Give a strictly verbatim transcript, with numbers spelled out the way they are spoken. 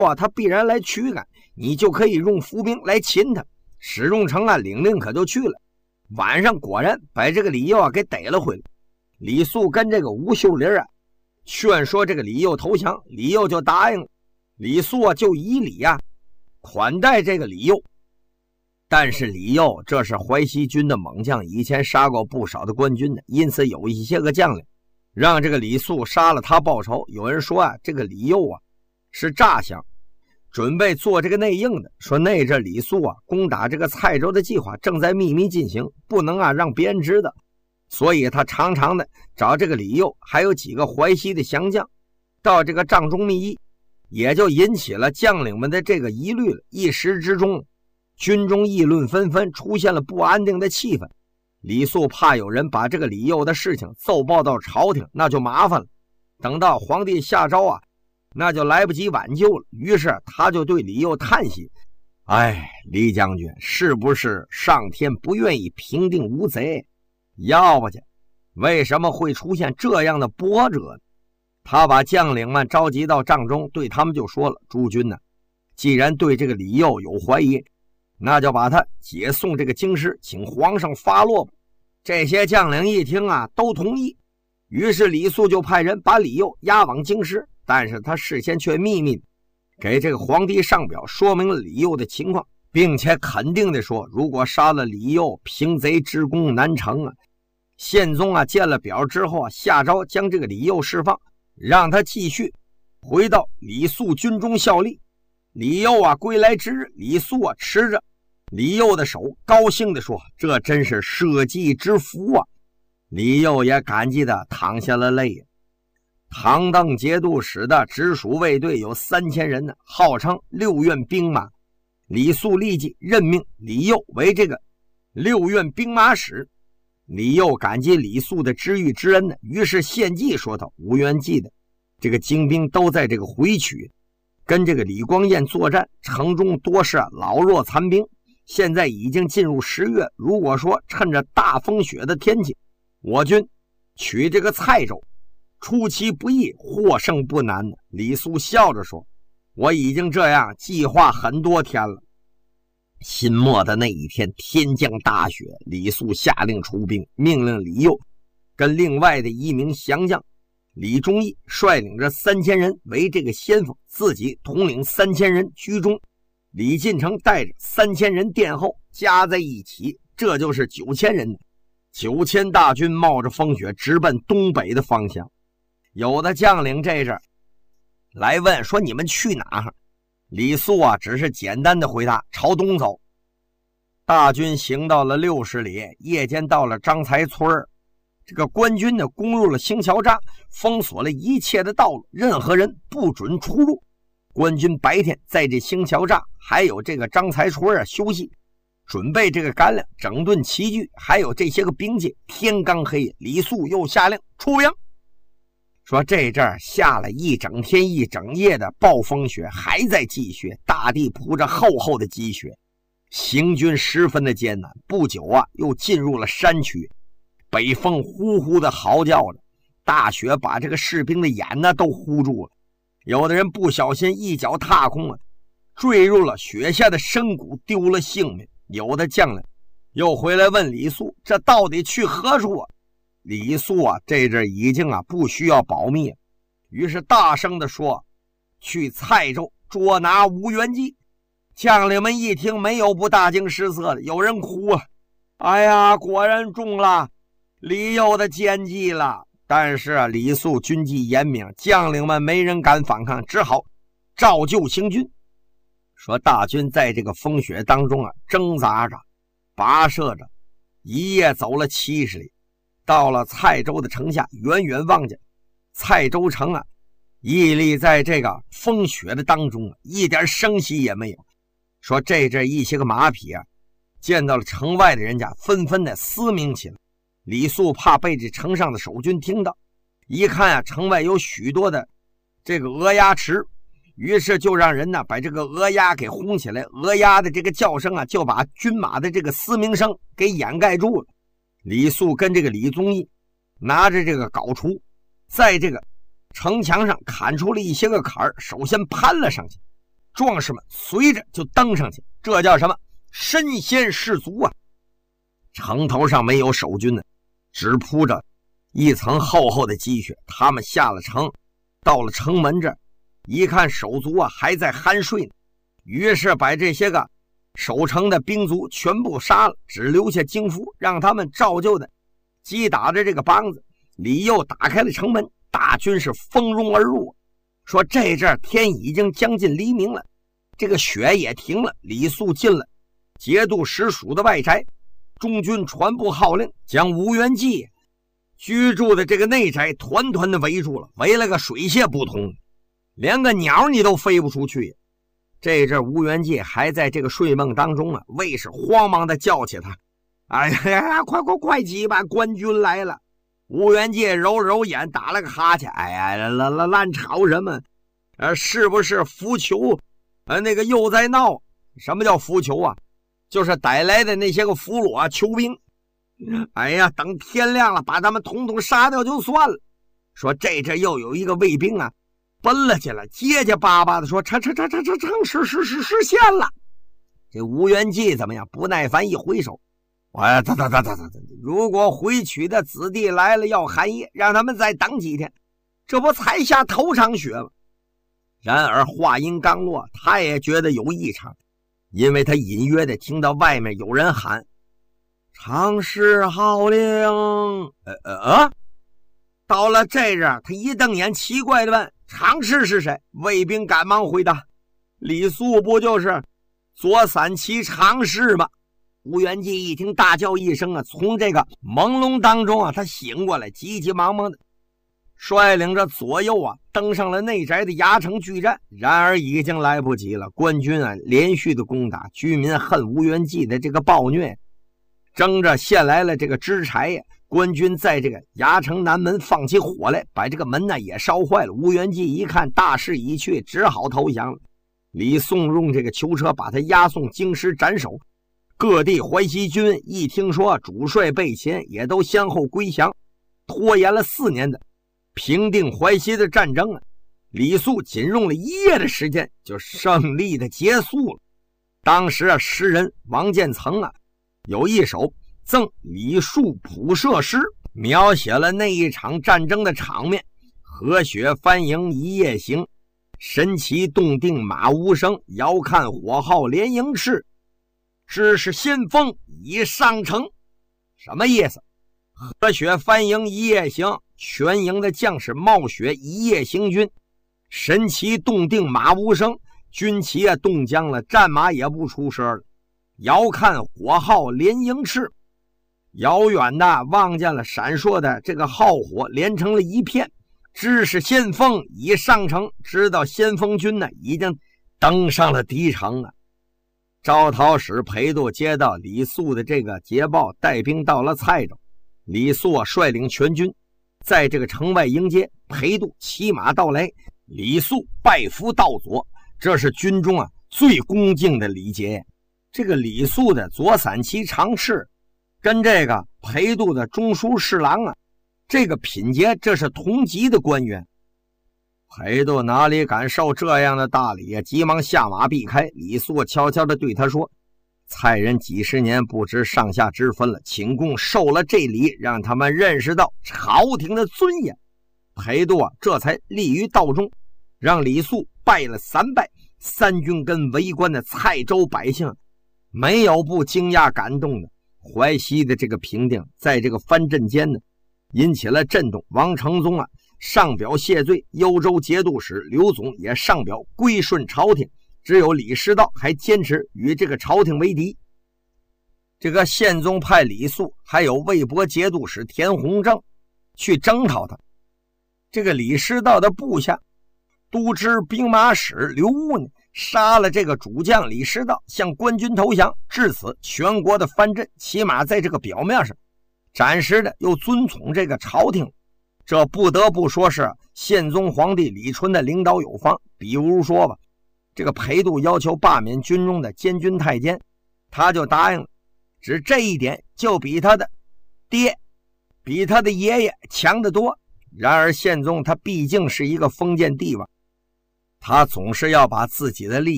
啊，他必然来驱赶，你就可以用伏兵来擒他。史仲成啊，领令可就去了。晚上果然把这个李佑啊给逮了回来。李肃跟这个吴秀林啊劝说这个李佑投降，李佑就答应了。李肃啊就以礼啊款待这个李佑。但是李佑这是淮西军的猛将，以前杀过不少的官军的，因此有一些个将领让这个李肃杀了他报仇。有人说啊，这个李佑啊是诈降，准备做这个内应的，说那阵李肃啊攻打这个蔡州的计划正在秘密进行，不能啊让别人知道，所以他常常的找这个李佑还有几个淮西的降将到这个帐中密议，也就引起了将领们的这个疑虑了。一时之中，军中议论纷纷，出现了不安定的气氛。李肃怕有人把这个李佑的事情奏报到朝廷，那就麻烦了，等到皇帝下诏啊，那就来不及挽救了。于是他就对李佑叹息：哎，李将军，是不是上天不愿意平定吴贼？要不去，为什么会出现这样的波折呢？他把将领们召集到帐中，对他们就说了：诸军呢，既然对这个李佑有怀疑，那就把他解送这个京师，请皇上发落吧。这些将领一听啊，都同意。于是李肃就派人把李佑押往京师，但是他事先却秘密给这个皇帝上表，说明了李佑的情况，并且肯定的说，如果杀了李佑，平贼之功难成啊。宪宗啊见了表之后啊，下诏将这个李佑释放，让他继续回到李肃军中效力。李佑啊归来之日，李肃啊持着李佑的手，高兴地说：这真是社稷之福啊！李佑也感激地淌下了泪。唐邓节度使的直属卫队有三千人呢，号称六院兵马。李肃立即任命李佑为这个六院兵马使。李佑感激李肃的知遇之恩呢，于是献计说道：吴元济的这个精兵都在这个回曲跟这个李光彦作战，城中多是老弱残兵。现在已经进入十月，如果说趁着大风雪的天气，我军取这个蔡州，出其不意，获胜不难呢。李肃笑着说：我已经这样计划很多天了。新末的那一天，天降大雪，李肃下令出兵，命令李佑跟另外的一名降将李忠义率领着三千人为这个先锋，自己统领三千人居中。李进城带着三千人殿后，加在一起，这就是九千人。九千大军冒着风雪直奔东北的方向。有的将领这阵来问说：你们去哪？李肃啊只是简单的回答：朝东走。大军行到了六十里，夜间到了张才村，这个官军呢攻入了兴桥栅，封锁了一切的道路，任何人不准出入。官军白天在这兴桥栅还有这个张才村啊休息，准备这个干粮，整顿齐聚，还有这些个兵器。天刚黑，李肃又下令出兵，说这阵儿下了一整天一整夜的暴风雪，还在积雪，大地铺着厚厚的积雪，行军十分的艰难。不久啊，又进入了山区，北风呼呼的嚎叫着，大雪把这个士兵的眼呢都糊住了。有的人不小心一脚踏空啊，坠入了雪下的深谷，丢了性命。有的将领又回来问李肃：这到底去何处啊？李肃啊这阵已经啊不需要保密了，于是大声地说：去蔡州捉拿吴元济。将领们一听，没有不大惊失色的，有人哭啊：哎呀，果然中了李佑的奸计了。但是啊，李肃军纪严明，将领们没人敢反抗，只好照旧行军。说大军在这个风雪当中啊挣扎着跋涉着，一夜走了七十里，到了蔡州的城下，远远望见蔡州城啊屹立在这个风雪的当中，一点声息也没有。说这阵一些个马匹啊见到了城外的人家，纷纷的嘶鸣起来。李肃怕被这城上的守军听到，一看啊城外有许多的这个鹅鸭池，于是就让人呢把这个鹅鸭给轰起来，鹅鸭的这个叫声啊就把军马的这个嘶鸣声给掩盖住了。李肃跟这个李宗义拿着这个镐锄，在这个城墙上砍出了一些个坎儿，首先攀了上去， 壮士们随着就登上去，这叫什么？身先士卒啊！城头上没有守军呢，只铺着一层厚厚的积雪。他们下了城，到了城门这儿，一看手足啊还在酣睡呢，于是把这些个守城的兵卒全部杀了，只留下精夫，让他们照旧的击打着这个梆子。李佑打开了城门，大军是蜂拥而入。说这阵天已经将近黎明了，这个雪也停了。李肃进了节度使署的外宅，中军传布号令，将吴元济居住的这个内宅团团的围住了，围了个水泄不通，连个鸟你都飞不出去。这阵吴元济还在这个睡梦当中啊，卫士慌忙的叫起他：哎呀，快快快起吧，官军来了！吴元济揉揉眼，打了个哈欠：哎呀，烂烂烂吵什么？呃，是不是浮囚？呃，那个又在闹？什么叫浮囚啊？就是逮来的那些个俘虏啊，囚兵。哎呀，等天亮了，把他们统统杀掉就算了。说这阵又有一个卫兵啊，奔了去了，结结巴巴的说：“成成成成成成，是是是实现了。”这吴元济怎么样？不耐烦一挥手：“哎，哒哒哒哒哒！如果回取的子弟来了要寒夜，让他们再等几天，这不才下头场雪吗？”然而话音刚落，他也觉得有异常，因为他隐约的听到外面有人喊：“常侍号令！”呃呃呃，到了这阵，他一瞪眼，奇怪的问：“常侍是谁？”卫兵赶忙回答：“李肃不就是左散骑常侍吗？”吴元济一听，大叫一声啊，从这个朦胧当中啊，他醒过来，急急忙忙的率领着左右啊，登上了内宅的牙城巨战。然而已经来不及了，官军啊连续的攻打，居民恨吴元济的这个暴虐，争着献来了这个支柴呀。官军在这个牙城南门放起火来，把这个门呢也烧坏了。吴元济一看大势已去，只好投降了。李宋用这个囚车把他押送京师斩首。各地淮西军一听说主帅被擒，也都先后归降，拖延了四年的平定淮西的战争啊，李肃仅用了一夜的时间就胜利的结束了。当时啊，诗人王建曾啊有一首赠李肃普射诗，描写了那一场战争的场面：和雪翻营一夜行，神奇动定马无声，遥看火号连营翅，知是先锋已上城。什么意思？和雪翻营一夜行，全营的将士冒雪一夜行军，神旗动定马无声，军旗啊冻僵了，战马也不出声了。遥看火号连营翅，遥远的望见了闪烁的这个号火连成了一片，知是先锋已上城，知道先锋军呢已经登上了敌城啊。招讨使裴度接到李肃的这个捷报，带兵到了蔡州。李肃啊率领全军在这个城外迎接，裴度骑马到来，李肃拜服道左，这是军中啊最恭敬的礼节。这个李肃的左散骑常侍跟这个裴度的中书侍郎啊，这个品阶这是同级的官员。裴度哪里敢受这样的大礼啊，急忙下马避开。李肃悄悄地对他说：“蔡人几十年不知上下之分了，请共受了这礼，让他们认识到朝廷的尊严。”裴度啊这才立于道中，让李肃拜了三拜。三军跟围观的蔡州百姓没有不惊讶感动的。淮西的这个平定在这个藩镇间呢引起了震动。王承宗啊上表谢罪，幽州节度使刘总也上表归顺朝廷，只有李师道还坚持与这个朝廷为敌。这个宪宗派李肃还有魏博节度使田弘正去征讨他。这个李师道的部下都知兵马使刘戊呢杀了这个主将李师道，向官军投降。至此全国的藩镇起码在这个表面上暂时的又尊崇这个朝廷。这不得不说是宪宗皇帝李纯的领导有方。比如说吧，这个裴度要求罢免军中的监军太监，他就答应了，只这一点就比他的爹比他的爷爷强得多。然而宪宗他毕竟是一个封建帝王，他总是要把自己的利益